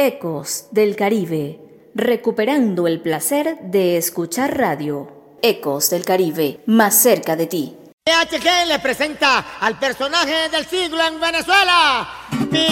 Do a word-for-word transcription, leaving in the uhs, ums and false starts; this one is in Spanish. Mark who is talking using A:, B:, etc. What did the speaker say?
A: Ecos del Caribe, recuperando el placer de escuchar radio. Ecos del Caribe, más cerca de ti.
B: T H G le presenta al personaje del siglo en Venezuela.